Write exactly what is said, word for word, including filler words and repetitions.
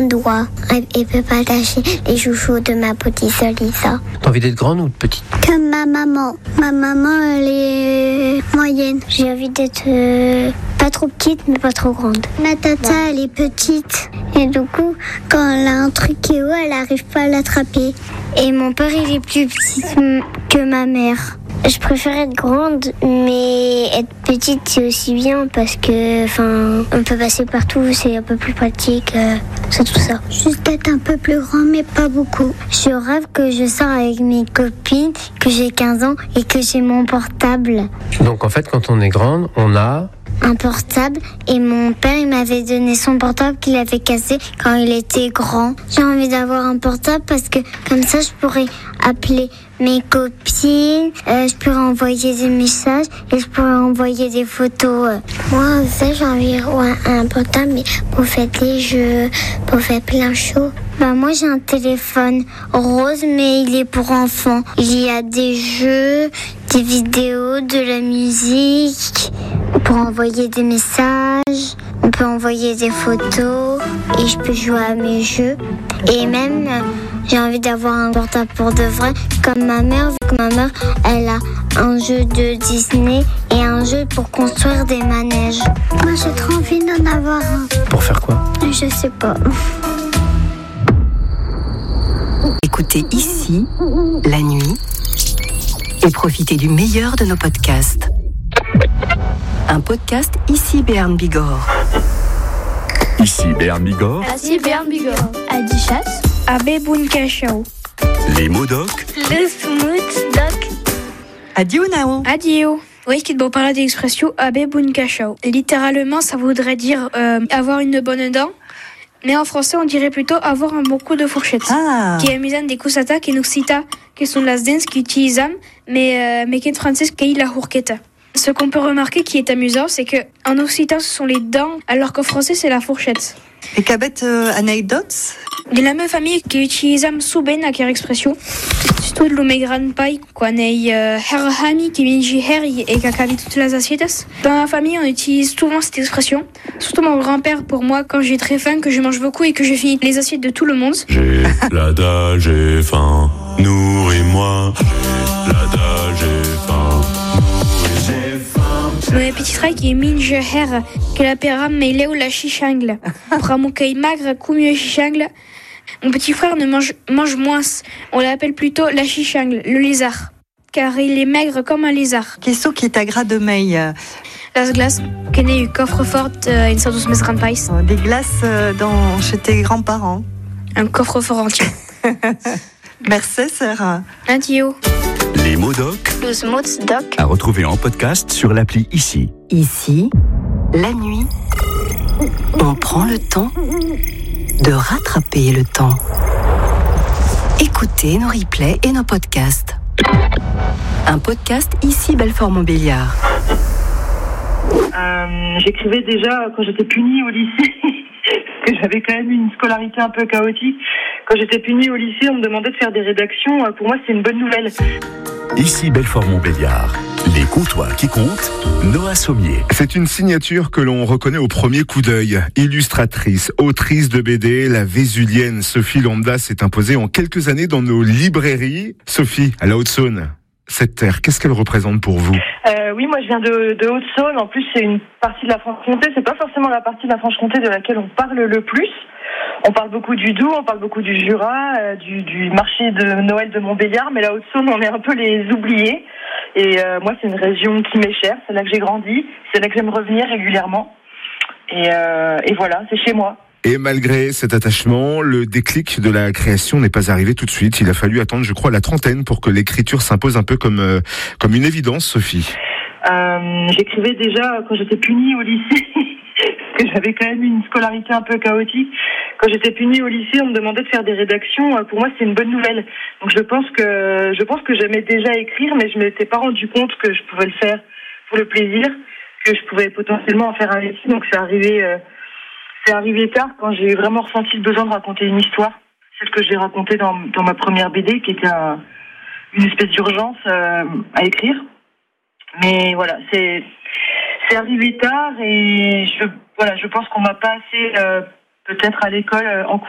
grands doigts. Et peut partager les chouchous de ma petite sœur Lisa. T'as envie d'être grande ou petite? Comme ma maman. Ma maman, elle est moyenne. J'ai envie d'être euh, pas trop petite, mais pas trop grande. Ma tata, ouais. Elle est petite. Et du coup, quand elle a un truc qui est haut, elle n'arrive pas à l'attraper. Et mon père, il est plus petit que ma mère. Je préfère être grande, mais être petite, c'est aussi bien parce que, enfin, on peut passer partout, c'est un peu plus pratique, euh, c'est tout ça. Juste être un peu plus grand, mais pas beaucoup. Je rêve que je sors avec mes copines, que j'ai quinze ans et que j'ai mon portable. Donc en fait, quand on est grande, on a... un portable, et mon père il m'avait donné son portable qu'il avait cassé quand il était grand. J'ai envie d'avoir un portable parce que comme ça je pourrais appeler mes copines, euh, je pourrais envoyer des messages et je pourrais envoyer des photos. Moi ça j'ai envie d'avoir un portable mais pour faire des jeux, pour faire plein de choses. Bah moi j'ai un téléphone rose mais il est pour enfants. Il y a des jeux, des vidéos, de la musique. Pour envoyer des messages, on peut envoyer des photos et je peux jouer à mes jeux. Et même, j'ai envie d'avoir un portable pour de vrai, comme ma mère, vu que ma mère, elle a un jeu de Disney et un jeu pour construire des manèges. Moi, j'ai trop envie d'en avoir un. Pour faire quoi? Je sais pas. Écoutez ici, la nuit, et profitez du meilleur de nos podcasts. Un podcast Ici Béarn Bigorre. Ici Béarn Bigorre. Ici Béarn Bigorre. Adichas. Abbé Bunkachao. Les mots doc. Le smooth doc. Adio Nao. Adio. Oui, qui te parler d'expression Abbé Bunkachao. Littéralement, ça voudrait dire euh, avoir une bonne dent. Mais en français, on dirait plutôt avoir un bon coup de fourchette. Ah. Qui est amusant des coussata, qui nous cita, qui sont las dents, qui utilisent, mais, euh, mais qui est français, qui est la fourquette. Ce qu'on peut remarquer qui est amusant, c'est que en occitan ce sont les dents, alors qu'en français c'est la fourchette. Et qu'avec euh, anecdotes? De la même famille qui utilise souben à quelle expression. Surtout le mes grands pai, qu'on est herhami qui vient herri et qui a toutes les assiettes. Dans ma famille, on utilise souvent cette expression. Surtout mon grand-père pour moi quand j'ai très faim, que je mange beaucoup et que je finis les assiettes de tout le monde. J'ai la dalle, j'ai faim, nourris-moi. J'ai la dalle, j'ai faim. Mon petit frère qui est minge her, que la pera mais là où la chichangle. Pramoukai magre, coumue chichangle. Mon petit frère ne mange, mange moins. On l'appelle plutôt la chichangle, le lézard. Car il est maigre comme un lézard. Qu'est-ce qui est à gras de meille? Las glaces, qui est eu coffre-fort, une sorte de mes grandes pailles. Des glaces dans, chez tes grands-parents. Un coffre-fort entier. Merci, Sarah. Adieu. Les mots doc. Le smooth doc. À retrouver en podcast sur l'appli Ici. Ici, la nuit, on prend le temps de rattraper le temps. Écoutez nos replays et nos podcasts. Un podcast Ici Belfort-Montbéliard. Euh, j'écrivais déjà quand j'étais punie au lycée, parce que j'avais quand même une scolarité un peu chaotique. Quand j'étais punie au lycée, on me demandait de faire des rédactions. Pour moi, c'est une bonne nouvelle. Ici Belfort-Montbéliard. Les comptoirs qui comptent, Noah Sommier. C'est une signature que l'on reconnaît au premier coup d'œil. Illustratrice, autrice de B D, la vésulienne Sophie Lambda s'est imposée en quelques années dans nos librairies. Sophie, à la Haute-Saône, cette terre, qu'est-ce qu'elle représente pour vous? euh, Oui, moi je viens de, de Haute-Saône. En plus, c'est une partie de la Franche-Comté. C'est pas forcément la partie de la Franche-Comté de laquelle on parle le plus. On parle beaucoup du Doubs, on parle beaucoup du Jura, euh, du, du marché de Noël de Montbéliard, mais la Haute-Saône, on est un peu les oubliés. Et euh, moi, c'est une région qui m'est chère, c'est là que j'ai grandi, c'est là que j'aime revenir régulièrement. Et, euh, et voilà, c'est chez moi. Et malgré cet attachement, le déclic de la création n'est pas arrivé tout de suite. Il a fallu attendre, je crois, la trentaine pour que l'écriture s'impose un peu comme, euh, comme une évidence, Sophie. Euh, j'écrivais déjà quand j'étais punie au lycée, parce que j'avais quand même une scolarité un peu chaotique. Quand j'étais punie au lycée, on me demandait de faire des rédactions. Pour moi, c'est une bonne nouvelle. Donc, je pense que je pense que j'aimais déjà écrire, mais je m'étais pas rendu compte que je pouvais le faire pour le plaisir, que je pouvais potentiellement en faire un métier. Donc, c'est arrivé, euh, c'est arrivé tard quand j'ai vraiment ressenti le besoin de raconter une histoire, celle que j'ai racontée dans dans ma première B D, qui était un, une espèce d'urgence euh, à écrire. Mais voilà, c'est c'est arrivé tard et je voilà, je pense qu'on m'a pas assez euh, peut-être à l'école encouragé